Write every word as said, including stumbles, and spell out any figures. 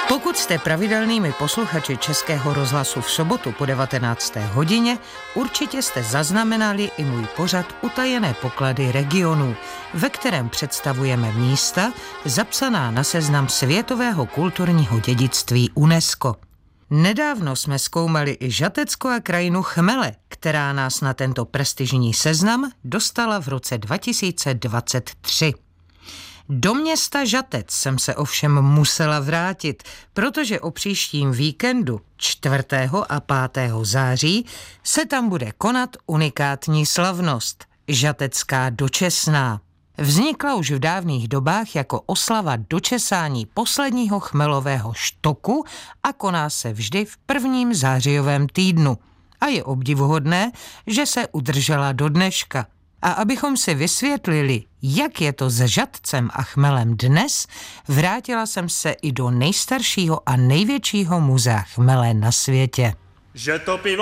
Pokud jste pravidelnými posluchači Českého rozhlasu v sobotu po devatenácté hodině, určitě jste zaznamenali i můj pořad Utajené poklady regionů, ve kterém představujeme místa zapsaná na seznam světového kulturního dědictví UNESCO. Nedávno jsme zkoumali i Žatecko a krajinu chmele, která nás na tento prestižní seznam dostala v roce dva tisíce dvacet tři. Do města Žatec jsem se ovšem musela vrátit, protože o příštím víkendu čtvrtého a pátého září se tam bude konat unikátní slavnost – Žatecká dočesná. Vznikla už v dávných dobách jako oslava dočesání posledního chmelového štoku a koná se vždy v prvním zářijovém týdnu. A je obdivuhodné, že se udržela do dneška. A abychom si vysvětlili, jak je to s Žatcem a chmelem dnes, vrátila jsem se i do nejstaršího a největšího muzea chmele na světě. Že to pivo